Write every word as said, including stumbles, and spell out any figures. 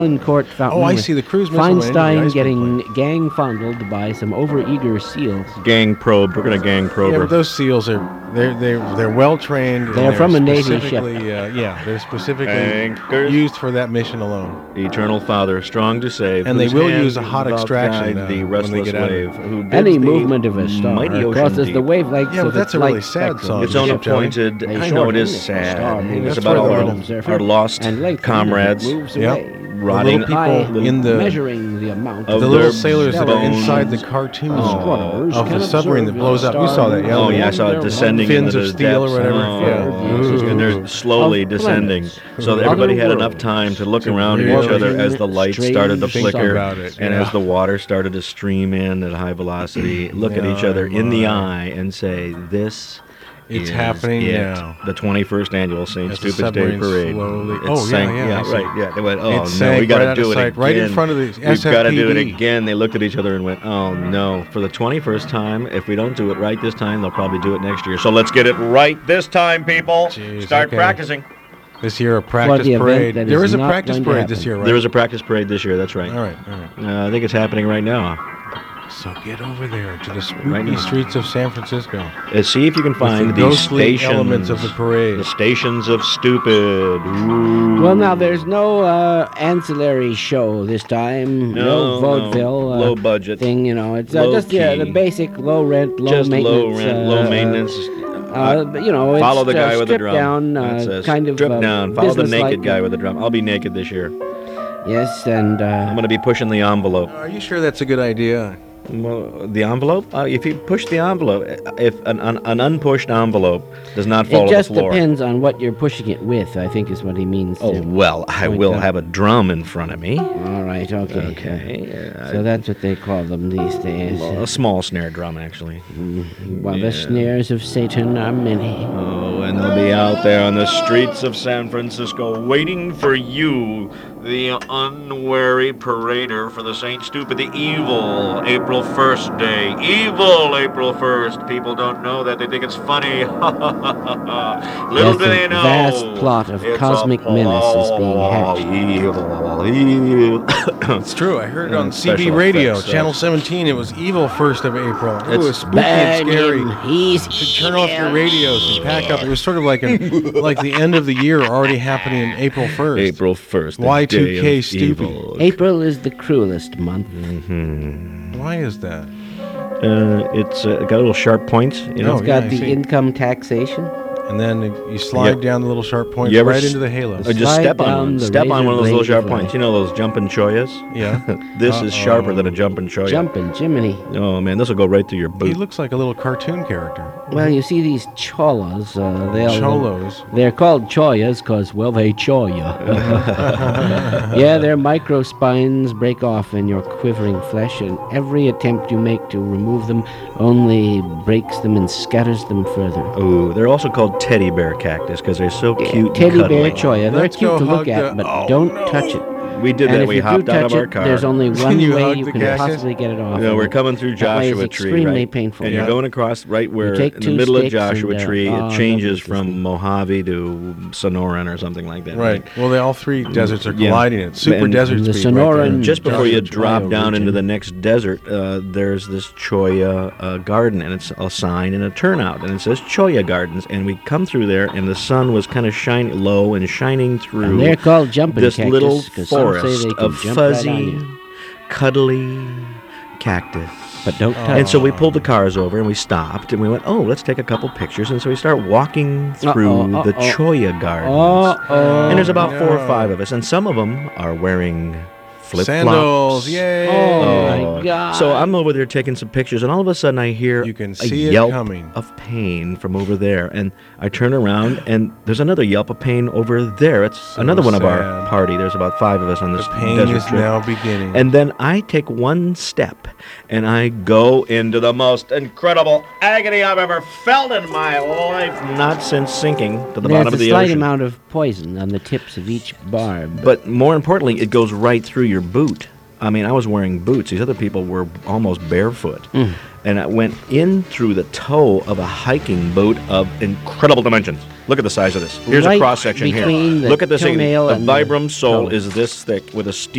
In court fountain. Oh, I see the cruise missile landing, the Feinstein ice getting cream gang fondled by some overeager seals. Gang probed. We're gonna gang probe Yeah, her. but those seals are they're they're they're well trained. They're and from a Navy ship. specifically, Uh, yeah, they're specifically Anchors. used for that mission alone. Eternal Father, strong to save. And they whose will hand use a hot without extraction, guide, uh, the when they restless get out of wave, it. who bids Any the movement of a star mighty ocean crosses deep. the wavelengths Yeah, of but that's its a really light sad spectrum. song. Its own Ship, Johnny. appointed. They I know it shorten is the sad. star moves It's That's about where all the our, little- our lost and lengthens comrades as it moves Yep. away. rotting The little By people in the measuring the amount of the of little their sailors that are bones. inside the cartoon astronomers of can the submarine that observe blows the up. You saw that, yeah? Oh yeah, I along saw it their descending Fins into of the steel or depths. whatever, Oh, yeah. and they're slowly Of descending. planets. So that Other everybody had enough worlds. time to look To around at really each other as the lights strange started to Think flicker, about it, and yeah. as the water started to stream in at high velocity. Look at each Yeah, other in the my. eye and say, "This." It's is happening it. now. The twenty-first annual Saint As the Stupid's Day submarine Parade. slowly- It Oh, yeah, sank- yeah, I see. right, yeah. They went, oh It no, sank we got right to out do of it sight, again. right in front of the We've got to do it S F P D. again. They looked at each other and went, oh no, for the twenty-first time, if we don't do it right this time, they'll probably do it next year. So let's get it right this time, people. Jeez, Start okay. practicing. This year, a For practice the event parade. that There is is a not practice going to parade this happen. year, right? There is a practice parade this year, that's right. All right, all right. Uh, I think it's happening right now. So get over there to the spooky Right now. streets of San Francisco. Uh, see if you can With find the these ghostly stations. elements of the parade. The stations of stupid. Ooh. Well, now there's no uh, ancillary show this time. No, No, no. vaudeville. Uh, Low budget. thing. You know, it's uh, Low just yeah, the key. basic low rent, low Just maintenance. low rent, uh, low maintenance. Uh, but, you know, it's Follow the guy uh, with the stripped drum. down, uh, That says, kind of strip uh, down. Follow the businesslike. naked guy with the drum. I'll be naked this year. Yes, and I'm uh, going to be pushing the envelope. Are you sure that's a good idea? Well, the envelope? Uh, if you push the envelope, if an, an, an unpushed envelope does not fall it to the just floor. depends on what you're pushing it with. I think is what he means. Oh, to well, I point will out. have a drum in front of me. All right, okay. Okay. uh, So that's what they call them these days. a small snare drum, actually. While yeah. the snares of Satan are many. Oh, and they'll be out there on the streets of San Francisco waiting for you, the unwary parader for the Saint Stupid, the evil April first day. Evil April first. People don't know that. They think it's funny. Little As do the they know. vast plot of it's cosmic a menace is being plot. hatched. Evil, evil. It's true. I heard it on And C B special radio, effects, uh, Channel seventeen. It was evil first of April. It It's was spooky and Burn scary. him. He's To turn off your radios and pack up. It was sort of like an, like the end of the year already happening in April first. April first. the Y two K day of stupid. evil. April is the cruelest month. Why is that? Uh, it's uh, got little sharp points. You know, Oh, It's yeah, got I the see. income taxation. And then you slide Yeah. down the little sharp points You ever right s- into the halos. Or just Slide step on down one. the Step on one of those little razor sharp blade. points. You know those jumping choyas? Yeah. This is sharper Uh-oh. than a jumping choya. Jumping Jiminy. Oh man, this will go right through your He boot. looks like a little cartoon character. Well, you see these cholas. Uh, they'll, Cholos. They're called choyas because, well, they chow you. Yeah, their microspines break off in your quivering flesh, and every attempt you make to remove them only breaks them and scatters them further. Ooh, they're also called teddy bear cactus because they're so cute Teddy and cuddly. bear choya. They're Let's cute go to look hug at, the- but oh, don't no. touch it. We did and that. if We you hopped do out touch of our it, car. there's only one you way hug you the can cactus? possibly get it off. You know, and we're coming through that way it's Joshua Tree, extremely right? painful. And Yeah. you're going across right where take in the two middle of sticks Joshua and, uh, Tree, oh, it changes no, from Mojave to Sonoran or something like that. Right. Well, they all three deserts are Yeah. colliding. It's super And desert the speed right Sonoran- there. Just before you Joshua drop Tree down into region. the next desert, uh, there's this Choya uh, garden, and it's a sign and a turnout, and it says Choya Gardens. And we come through there, and the sun was kind of shining low and shining through And they're called jumping this cactus little 'cause some say forest they can of jump right on fuzzy, you. cuddly cactus. But don't touch And so we it. pulled the cars over and we stopped and we went, oh, let's take a couple pictures. And so we start walking through Uh-oh, the uh-oh. Choya Gardens. Uh-oh. And there's about four or no. five of us, and some of them are wearing flip flops. Sandals, yay! Oh, my God. So I'm over there taking some pictures, and all of a sudden I hear You can a see it yelp coming. of pain from over there, and I turn around, and there's another yelp of pain over there. It's So another one of our sad. party. There's about five of us on this The pain desert is trip. now beginning. And then I take one step, and I go into the most incredible agony I've ever felt in my life, not since sinking to the There's bottom a of the slight ocean. amount of poison on the tips of each barb. But more importantly, it goes right through your boot. I mean, I was wearing boots. These other people were almost barefoot. Mm. and it went in through the toe of a hiking boot of incredible dimensions. Look at the size of this. Here's Right a cross section here. between the Look at this thing. toenail The and the Vibram sole toe. is this thick with a steel